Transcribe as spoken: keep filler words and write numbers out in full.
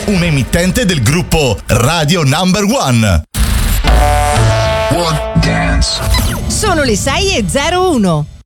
un emittente del gruppo Radio Number One. One Dance. Sono le sei e zero uno.